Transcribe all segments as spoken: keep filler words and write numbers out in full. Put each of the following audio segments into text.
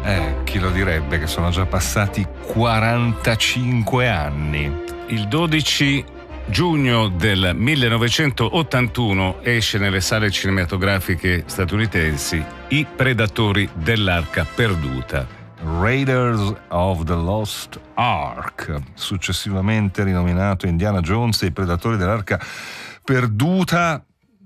Eh, chi lo direbbe che sono già passati quarantacinque anni. Il dodici giugno del millenovecentottantuno esce nelle sale cinematografiche statunitensi I Predatori dell'Arca Perduta. Raiders of the Lost Ark, successivamente rinominato Indiana Jones e I Predatori dell'Arca Perduta,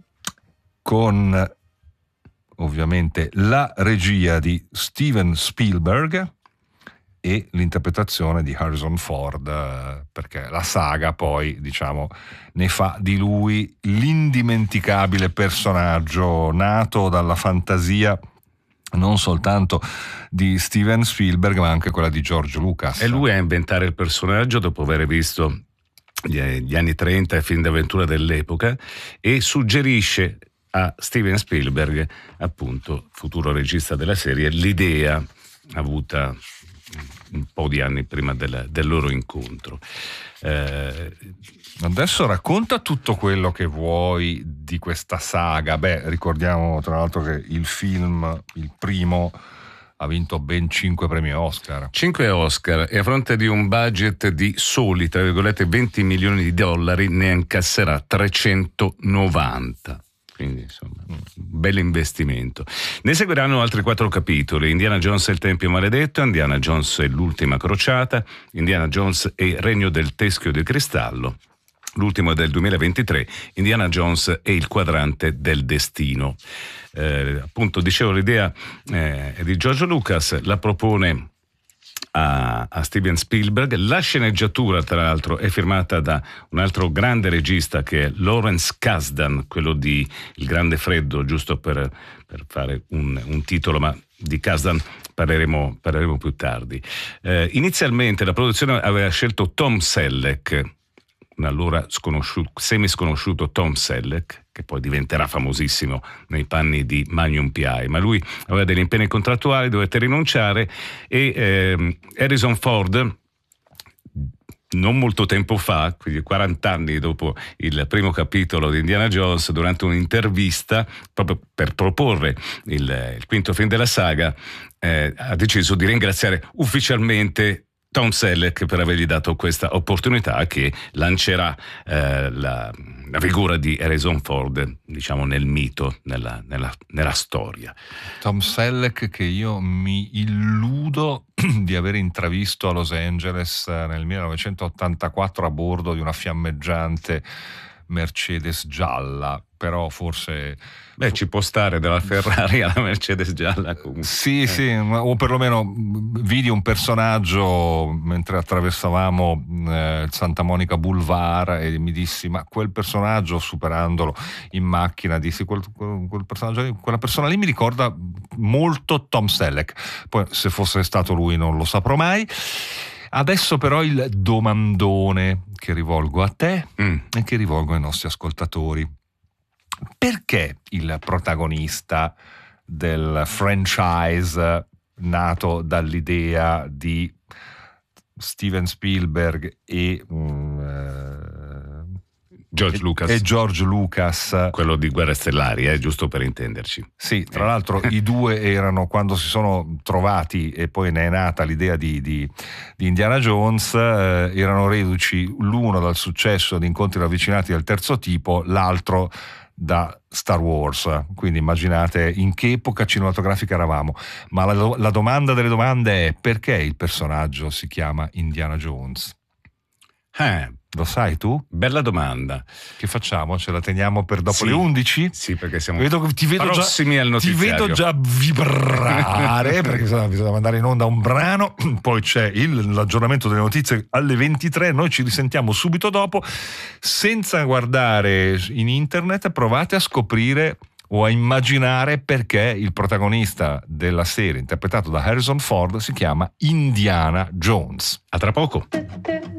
con ovviamente la regia di Steven Spielberg e l'interpretazione di Harrison Ford, perché la saga poi, diciamo, ne fa di lui l'indimenticabile personaggio nato dalla fantasia non soltanto di Steven Spielberg ma anche quella di George Lucas. E lui a inventare il personaggio dopo aver visto gli, gli anni trenta e film d'avventura dell'epoca, e suggerisce a Steven Spielberg, appunto futuro regista della serie, l'idea avuta un po' di anni prima del, del loro incontro. Eh, Adesso racconta tutto quello che vuoi di questa saga. Beh, ricordiamo tra l'altro che il film, il primo, ha vinto ben cinque premi Oscar. cinque Oscar, e a fronte di un budget di soli, tra virgolette, venti milioni di dollari, ne incasserà trecentonovanta. Quindi insomma, un bel investimento. Ne seguiranno altri quattro capitoli: Indiana Jones e il Tempio Maledetto, Indiana Jones e l'Ultima Crociata, Indiana Jones e il Regno del Teschio di Cristallo, l'ultimo è del duemilaventitré, Indiana Jones e il Quadrante del Destino. Eh, appunto, dicevo, l'idea eh, è di George Lucas, la propone A, a Steven Spielberg. La sceneggiatura, tra l'altro, è firmata da un altro grande regista che è Lawrence Kasdan, quello di Il Grande Freddo, giusto per, per fare un, un titolo, ma di Kasdan parleremo, parleremo più tardi. Eh, inizialmente la produzione aveva scelto Tom Selleck, un allora sconosciuto, semi sconosciuto Tom Selleck, che poi diventerà famosissimo nei panni di Magnum P I, ma lui aveva degli impegni contrattuali, dovette rinunciare, e eh, Harrison Ford, non molto tempo fa, quindi quaranta anni dopo il primo capitolo di Indiana Jones, durante un'intervista proprio per proporre il, il quinto film della saga, eh, ha deciso di ringraziare ufficialmente Tom Selleck per avergli dato questa opportunità che lancerà eh, la, la figura di Harrison Ford, diciamo, nel mito, nella, nella, nella storia. Tom Selleck, che io mi illudo di aver intravisto a Los Angeles nel millenovecentottantaquattro a bordo di una fiammeggiante Mercedes gialla, però forse... Beh, ci può stare dalla Ferrari alla Mercedes gialla comunque. Sì, eh. sì, o perlomeno vidi un personaggio mentre attraversavamo eh, il Santa Monica Boulevard e mi dissi: ma quel personaggio, superandolo in macchina, dissi quel, quel, quel personaggio, quella persona lì mi ricorda molto Tom Selleck. Poi se fosse stato lui non lo saprò mai. Adesso però il domandone che rivolgo a te mm. e che rivolgo ai nostri ascoltatori: perché il protagonista del franchise nato dall'idea di Steven Spielberg e um, George Lucas. E George Lucas, quello di Guerre Stellari, eh, giusto per intenderci. Sì, tra l'altro i due erano, quando si sono trovati e poi ne è nata l'idea di, di, di Indiana Jones, eh, erano reduci l'uno dal successo di Incontri ravvicinati del terzo tipo, l'altro da Star Wars. Quindi immaginate in che epoca cinematografica eravamo. Ma la, la domanda delle domande è: perché il personaggio si chiama Indiana Jones? Eh, Lo sai tu? Bella domanda. Che facciamo? Ce la teniamo per dopo sì, le undici? Sì, perché siamo vedo, ti vedo prossimi già, al notiziario. Ti vedo già vibrare perché bisogna mandare in onda un brano, poi c'è il, l'aggiornamento delle notizie alle ventitré, noi ci risentiamo subito dopo. Senza guardare in internet, provate a scoprire o a immaginare perché il protagonista della serie, interpretato da Harrison Ford, si chiama Indiana Jones. A tra poco.